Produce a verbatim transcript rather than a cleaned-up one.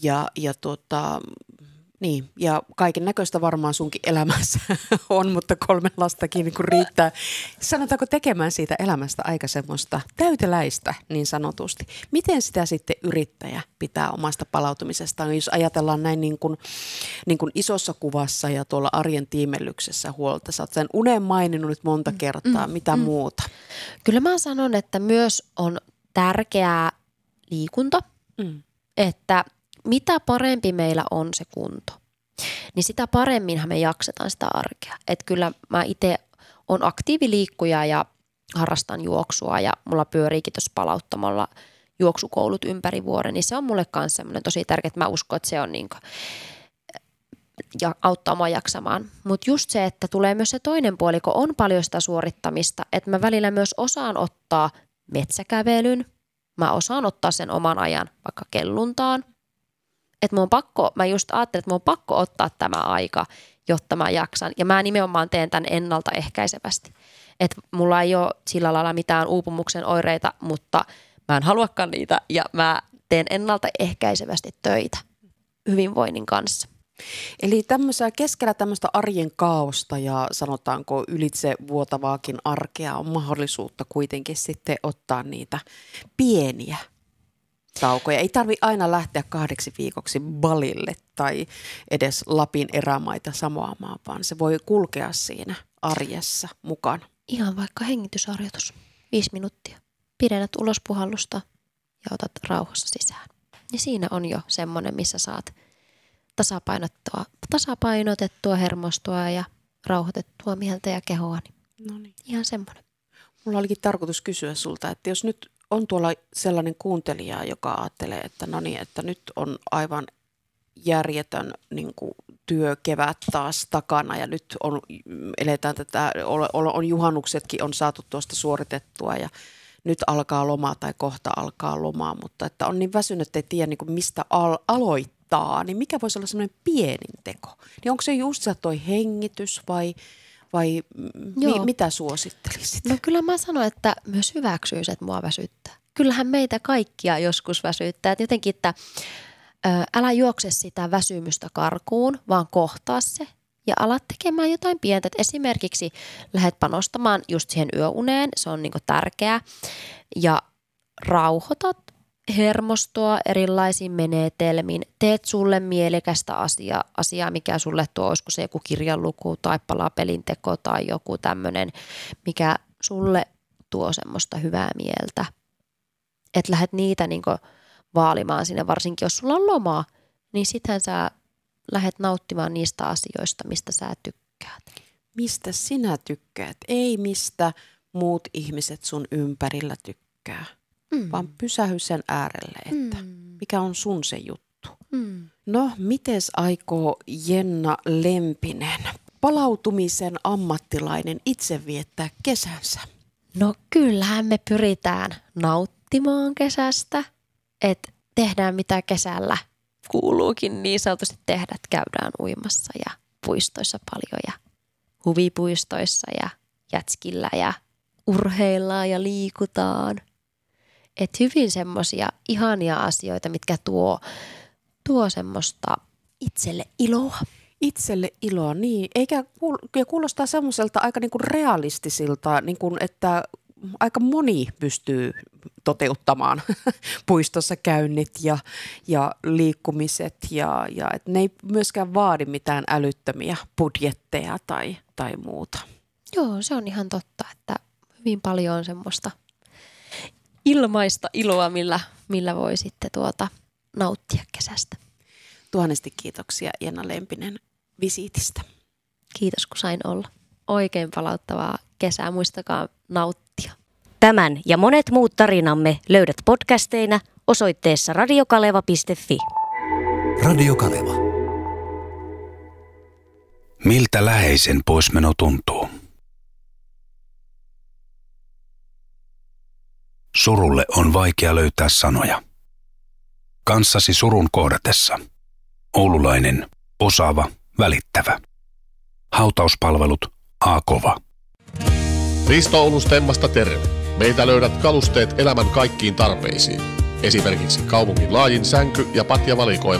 Ja, ja tota, niin, ja kaiken näköistä varmaan sunkin elämässä on, mutta kolme lastakin niin kuin riittää. Sanotaanko tekemään siitä elämästä aika semmoista täyteläistä niin sanotusti. Miten sitä sitten yrittäjä pitää omasta palautumisestaan, jos ajatellaan näin niin kuin, niin kuin isossa kuvassa ja tuolla arjen tiimellyksessä huolta? Sä oot sen unen maininnut nyt monta kertaa, mm, mitä mm. muuta? Kyllä mä sanon, että myös on tärkeää liikunta, mm. että mitä parempi meillä on se kunto, niin sitä paremminhan me jaksetaan sitä arkea. Että kyllä mä itse on aktiiviliikkuja ja harrastan juoksua ja mulla pyöriikin tuossa palauttamalla juoksukoulut ympäri vuoden, niin se on mulle myös semmoinen tosi tärkeä, että mä uskon, että se on niin kuin, ja auttaa mua jaksamaan. Mutta just se, että tulee myös se toinen puoli, kun on paljon sitä suorittamista, että mä välillä myös osaan ottaa metsäkävelyn, mä osaan ottaa sen oman ajan vaikka kelluntaan. Että mun on pakko, mä just ajattelin, että mun on pakko ottaa tämä aika, jotta mä jaksan. Ja mä nimenomaan teen tämän ennaltaehkäisevästi. Että mulla ei ole sillä lailla mitään uupumuksen oireita, mutta mä en haluakaan niitä ja mä teen ennaltaehkäisevästi töitä hyvinvoinnin kanssa. Eli tämmöisellä keskellä tämmöistä arjen kaaosta ja sanotaanko ylitse vuotavaakin arkea on mahdollisuutta kuitenkin sitten ottaa niitä pieniä taukoja. Ei tarvitse aina lähteä kahdeksi viikoksi Balille tai edes Lapin erämaita samoamaan, vaan se voi kulkea siinä arjessa mukana. Ihan vaikka hengitysharjoitus, viisi minuuttia. Pidennät ulospuhallusta ja otat rauhassa sisään. Ja siinä on jo semmoinen, missä saat tasapainottua, tasapainotettua hermostoa ja rauhoitettua mieltä ja kehoa. No niin. Ihan semmoinen. Mulla olikin tarkoitus kysyä sulta, että jos nyt on tuolla sellainen kuuntelija, joka ajattelee, että no niin, että nyt on aivan järjetön niin kuin työkevät taas takana ja nyt on, eletään tätä, on, on juhannuksetkin on saatu tuosta suoritettua ja nyt alkaa loma tai kohta alkaa lomaa, mutta että on niin väsynyt, että ei tiedä niin kuin mistä al- aloittaa, niin mikä voisi olla semmoinen pienin teko? Niin onko se just se toi hengitys vai, vai mi- mitä suosittelisit? No kyllä mä sanon, että myös hyväksyisi, että mua väsyttää. Kyllähän meitä kaikkia joskus väsyttää. Että jotenkin, että ö, älä juokse sitä väsymystä karkuun, vaan kohtaa se ja alat tekemään jotain pientä. Et esimerkiksi lähdet panostamaan just siihen yöuneen, se on niinku tärkeää. Ja rauhoitat hermostoa erilaisin menetelmin. Teet sulle mielekästä asia, asiaa, mikä sulle tuo, olisiko se joku kirjanluku tai palapelinteko tai joku tämmöinen, mikä sulle tuo semmoista hyvää mieltä. Että lähdet niitä niinku vaalimaan sinne, varsinkin jos sulla on lomaa, niin sittenhän sä lähdet nauttimaan niistä asioista, mistä sä tykkäät. Mistä sinä tykkäät? Ei mistä muut ihmiset sun ympärillä tykkää, mm. vaan pysähy sen äärelle, että mm. mikä on sun se juttu. Mm. No, mites aikoo Jenna Lempinen, palautumisen ammattilainen, itse viettää kesänsä? No kyllähän me pyritään nauttimaan kesästä, että tehdään mitä kesällä kuuluukin niin sanotusti tehdä, että käydään uimassa ja puistoissa paljon ja huvipuistoissa ja jätskillä ja urheillaan ja liikutaan. Että hyvin semmoisia ihania asioita, mitkä tuo, tuo semmoista itselle iloa. Itselle iloa, niin. Eikä kuulostaa semmoiselta aika niinku realistisilta, niinku, että aika moni pystyy toteuttamaan puistossa käynnit ja, ja liikkumiset ja, ja et ne ei myöskään vaadi mitään älyttömiä budjetteja tai, tai muuta. Joo, se on ihan totta, että hyvin paljon on semmoista ilmaista iloa, millä, millä voi sitten tuota nauttia kesästä. Tuhannesti kiitoksia Jenna Lempinen visiitistä. Kiitos kun sain olla. Oikein palauttavaa kesää, muistakaa nauttia. Tämän ja monet muut tarinamme löydät podcasteina osoitteessa radiokaleva piste fi. Radio Kaleva. Miltä läheisen poismeno tuntuu? Surulle on vaikea löytää sanoja. Kanssasi surun kohdatessa. Oululainen, osaava, välittävä. Hautauspalvelut A-kova. Risto Oulun Stemmasta terve. Meitä löydät kalusteet elämän kaikkiin tarpeisiin. Esimerkiksi kaupungin laajin sänky- ja patjavalikoima